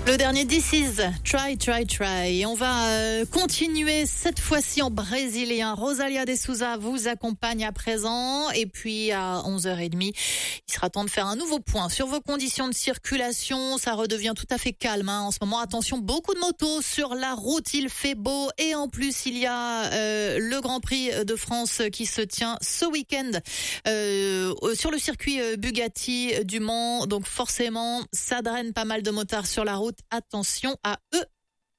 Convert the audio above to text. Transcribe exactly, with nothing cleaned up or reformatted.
Le dernier This Is Try, Try, Try. Et on va euh, continuer cette fois-ci en brésilien. Rosalia de Souza vous accompagne à présent. Et puis à onze heures trente, il sera temps de faire un nouveau point sur vos conditions de circulation. Ça redevient tout à fait calme hein. En ce moment, attention, beaucoup de motos sur la route. Il fait beau. Et en plus, il y a euh, le Grand Prix de France qui se tient ce week-end euh, sur le circuit Bugatti du Mans. Donc forcément, ça draine pas mal de motards sur la route. Attention à eux